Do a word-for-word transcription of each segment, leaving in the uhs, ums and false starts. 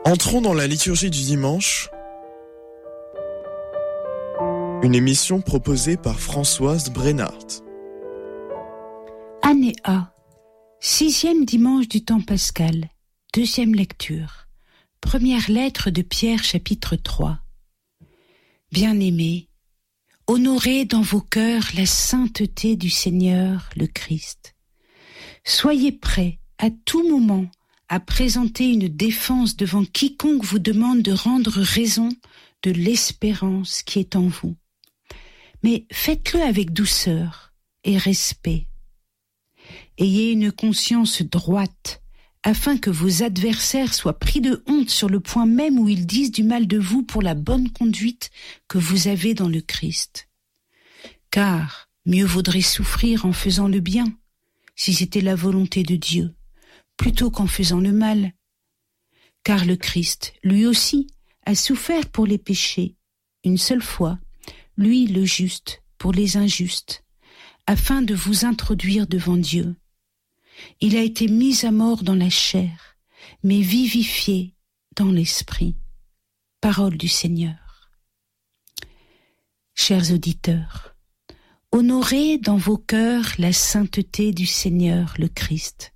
Entrons dans la liturgie du dimanche, une émission proposée par Françoise Brennart. Année A, sixième dimanche du temps pascal, deuxième lecture, première lettre de Pierre chapitre trois. Bien-aimés, honorez dans vos cœurs la sainteté du Seigneur le Christ. Soyez prêts à tout moment à présenter une défense devant quiconque vous demande de rendre raison de l'espérance qui est en vous. Mais faites-le avec douceur et respect. Ayez une conscience droite, afin que vos adversaires soient pris de honte sur le point même où ils disent du mal de vous pour la bonne conduite que vous avez dans le Christ. Car mieux vaudrait souffrir en faisant le bien, si c'était la volonté de Dieu, plutôt qu'en faisant le mal. Car le Christ, lui aussi, a souffert pour les péchés, une seule fois, lui le juste pour les injustes, afin de vous introduire devant Dieu. Il a été mis à mort dans la chair, mais vivifié dans l'esprit. Parole du Seigneur. Chers auditeurs, honorez dans vos cœurs la sainteté du Seigneur le Christ.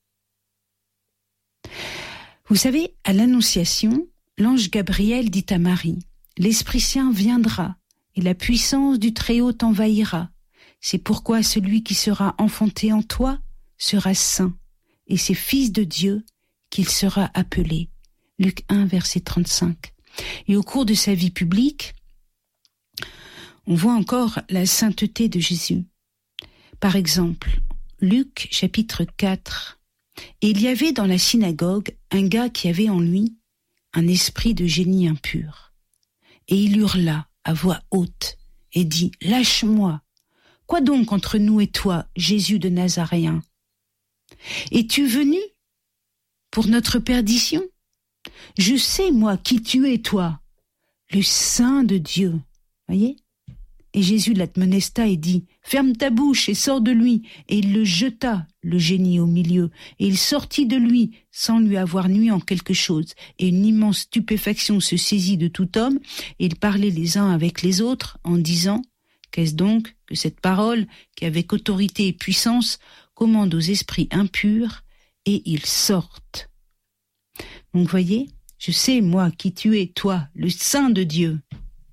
Vous savez, à l'Annonciation, l'ange Gabriel dit à Marie, « L'Esprit Saint viendra, et la puissance du Très-Haut t'envahira. C'est pourquoi celui qui sera enfanté en toi sera saint, et c'est fils de Dieu qu'il sera appelé. » Luc un, verset trente-cinq. Et au cours de sa vie publique, on voit encore la sainteté de Jésus. Par exemple, Luc chapitre quatre. Et il y avait dans la synagogue un gars qui avait en lui un esprit de génie impur. Et il hurla à voix haute et dit « Lâche-moi! Quoi donc entre nous et toi, Jésus de Nazaréen? Es-tu venu pour notre perdition? Je sais, moi, qui tu es, toi, le Saint de Dieu. » Voyez? Et Jésus l'admonesta et dit « Ferme ta bouche et sors de lui. » Et il le jeta, le génie, au milieu. Et il sortit de lui, sans lui avoir nui en quelque chose. Et une immense stupéfaction se saisit de tout homme. Et ils parlaient les uns avec les autres, en disant « Qu'est-ce donc que cette parole, qui avec autorité et puissance, commande aux esprits impurs, et ils sortent. » Donc voyez, je sais, moi, qui tu es, toi, le Saint de Dieu.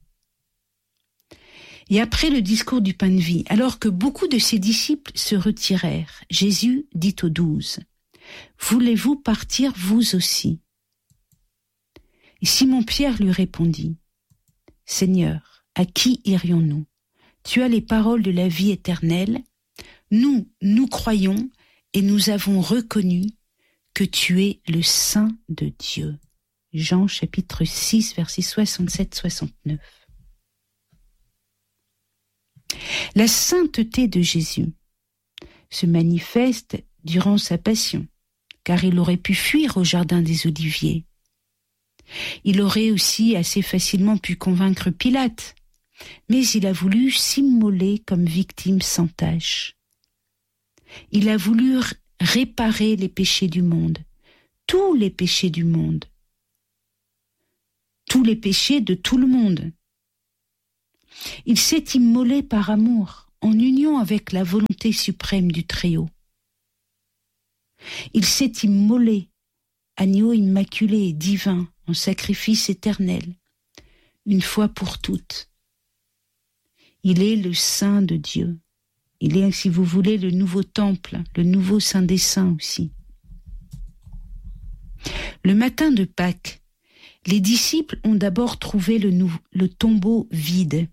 Et après le discours du pain de vie, alors que beaucoup de ses disciples se retirèrent, Jésus dit aux douze, « Voulez-vous partir vous aussi ?» Et Simon-Pierre lui répondit, « Seigneur, à qui irions-nous? Tu as les paroles de la vie éternelle. Nous, nous croyons et nous avons reconnu que tu es le Saint de Dieu. » Jean chapitre six, versets soixante-sept soixante-neuf. La sainteté de Jésus se manifeste durant sa passion, car il aurait pu fuir au jardin des Oliviers. Il aurait aussi assez facilement pu convaincre Pilate, mais il a voulu s'immoler comme victime sans tache. Il a voulu réparer les péchés du monde, tous les péchés du monde, tous les péchés de tout le monde. Il s'est immolé par amour, en union avec la volonté suprême du Très-Haut. Il s'est immolé, agneau immaculé et divin, en sacrifice éternel, une fois pour toutes. Il est le Saint de Dieu. Il est, si vous voulez, le nouveau temple, le nouveau Saint des Saints aussi. Le matin de Pâques, les disciples ont d'abord trouvé le, nou- le tombeau vide.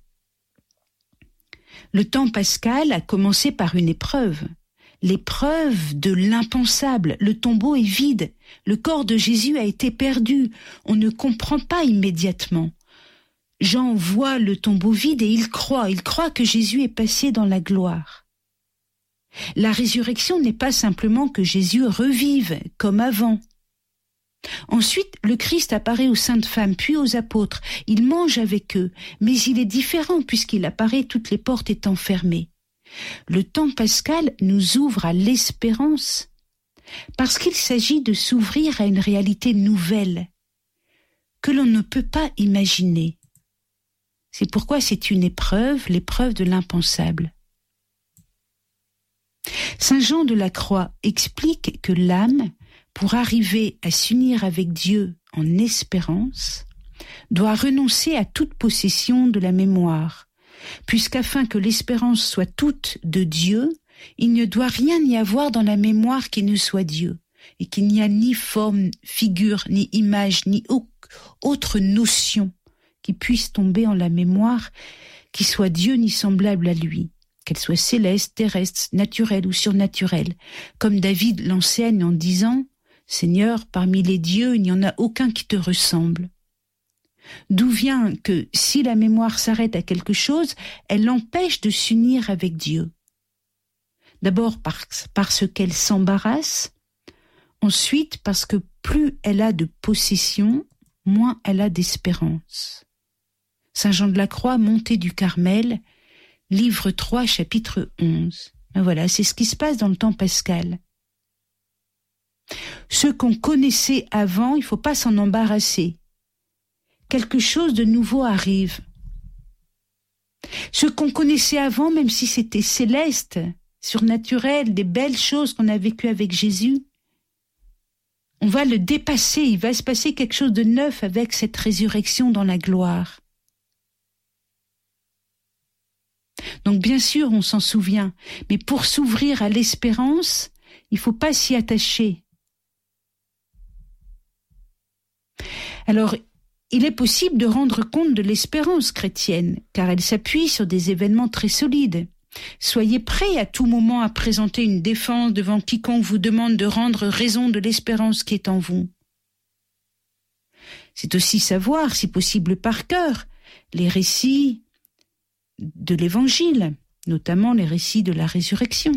Le temps pascal a commencé par une épreuve, l'épreuve de l'impensable. Le tombeau est vide, le corps de Jésus a été perdu, on ne comprend pas immédiatement. Jean voit le tombeau vide et il croit, il croit que Jésus est passé dans la gloire. La résurrection n'est pas simplement que Jésus revive comme avant. Ensuite, le Christ apparaît aux saintes femmes, puis aux apôtres. Il mange avec eux, mais il est différent puisqu'il apparaît toutes les portes étant fermées. Le temps pascal nous ouvre à l'espérance, parce qu'il s'agit de s'ouvrir à une réalité nouvelle, que l'on ne peut pas imaginer. C'est pourquoi c'est une épreuve, l'épreuve de l'impensable. Saint Jean de la Croix explique que l'âme, pour arriver à s'unir avec Dieu en espérance, doit renoncer à toute possession de la mémoire, puisqu'afin que l'espérance soit toute de Dieu, il ne doit rien y avoir dans la mémoire qui ne soit Dieu, et qu'il n'y a ni forme, figure, ni image, ni autre notion qui puisse tomber en la mémoire, qui soit Dieu ni semblable à lui, qu'elle soit céleste, terrestre, naturelle ou surnaturelle, comme David l'enseigne en disant « Seigneur, parmi les dieux, il n'y en a aucun qui te ressemble ». D'où vient que si la mémoire s'arrête à quelque chose, elle l'empêche de s'unir avec Dieu. D'abord parce, parce qu'elle s'embarrasse, ensuite parce que plus elle a de possession, moins elle a d'espérance. Saint Jean de la Croix, Montée du Carmel, livre trois, chapitre onze. Ben voilà, c'est ce qui se passe dans le temps pascal. Ce qu'on connaissait avant, il ne faut pas s'en embarrasser. Quelque chose de nouveau arrive. Ce qu'on connaissait avant, même si c'était céleste, surnaturel, des belles choses qu'on a vécues avec Jésus, on va le dépasser, il va se passer quelque chose de neuf avec cette résurrection dans la gloire. Donc bien sûr, on s'en souvient, mais pour s'ouvrir à l'espérance, il ne faut pas s'y attacher. Alors, il est possible de rendre compte de l'espérance chrétienne, car elle s'appuie sur des événements très solides. Soyez prêts à tout moment à présenter une défense devant quiconque vous demande de rendre raison de l'espérance qui est en vous. C'est aussi savoir, si possible par cœur, les récits de l'Évangile, notamment les récits de la résurrection.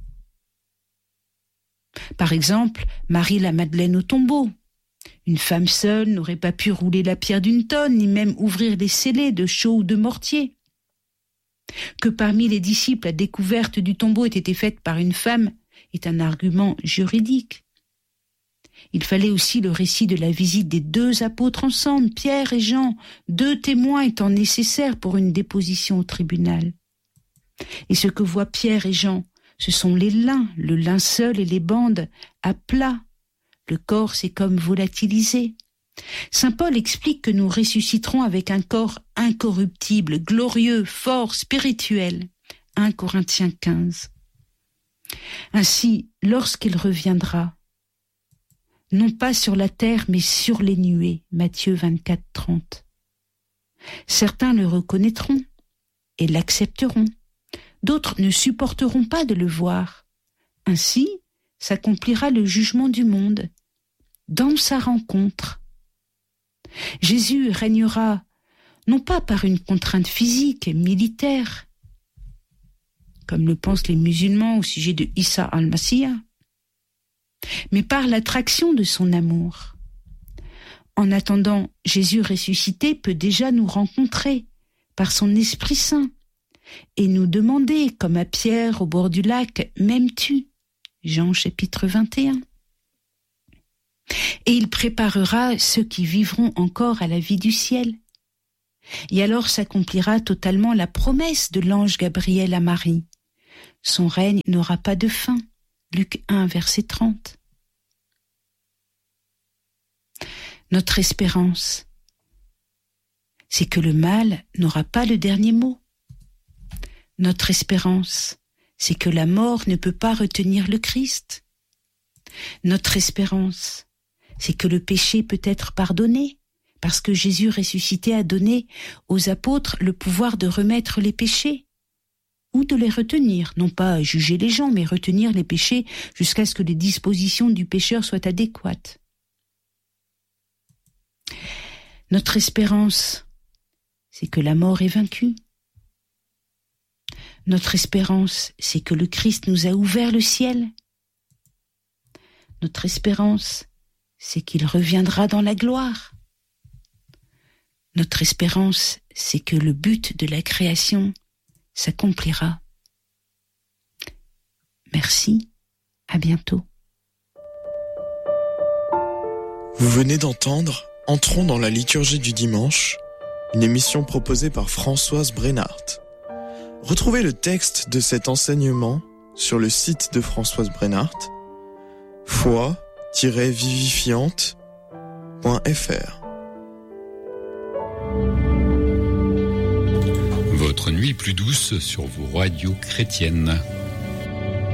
Par exemple, Marie la Madeleine au tombeau. Une femme seule n'aurait pas pu rouler la pierre d'une tonne, ni même ouvrir les scellés de chaux ou de mortier. Que parmi les disciples la découverte du tombeau ait été faite par une femme est un argument juridique. Il fallait aussi le récit de la visite des deux apôtres ensemble, Pierre et Jean, deux témoins étant nécessaires pour une déposition au tribunal. Et ce que voient Pierre et Jean, ce sont les lins, le linceul et les bandes à plat. Le corps s'est comme volatilisé. Saint Paul explique que nous ressusciterons avec un corps incorruptible, glorieux, fort, spirituel. un Corinthiens quinze. Ainsi, lorsqu'il reviendra, non pas sur la terre, mais sur les nuées, Matthieu vingt-quatre, trente. Certains le reconnaîtront et l'accepteront. D'autres ne supporteront pas de le voir. Ainsi, s'accomplira le jugement du monde, dans sa rencontre. Jésus régnera non pas par une contrainte physique et militaire, comme le pensent les musulmans au sujet de Issa al-Masih, mais par l'attraction de son amour. En attendant, Jésus ressuscité peut déjà nous rencontrer par son Esprit Saint et nous demander, comme à Pierre au bord du lac, « M'aimes-tu » Jean chapitre vingt et un. Et il préparera ceux qui vivront encore à la vie du ciel. Et alors s'accomplira totalement la promesse de l'ange Gabriel à Marie. Son règne n'aura pas de fin. Luc un, verset trente. Notre espérance, c'est que le mal n'aura pas le dernier mot. Notre espérance, c'est que la mort ne peut pas retenir le Christ. Notre espérance, c'est que le péché peut être pardonné, parce que Jésus ressuscité a donné aux apôtres le pouvoir de remettre les péchés, ou de les retenir, non pas juger les gens, mais retenir les péchés jusqu'à ce que les dispositions du pécheur soient adéquates. Notre espérance, c'est que la mort est vaincue. Notre espérance, c'est que le Christ nous a ouvert le ciel. Notre espérance, c'est qu'il reviendra dans la gloire. Notre espérance, c'est que le but de la création s'accomplira. Merci, à bientôt. Vous venez d'entendre Entrons dans la liturgie du dimanche, une émission proposée par Françoise Brenhardt. Retrouvez le texte de cet enseignement sur le site de Françoise Brenhardt, foi tiret vivifiante point f r. Votre nuit plus douce sur vos radios chrétiennes.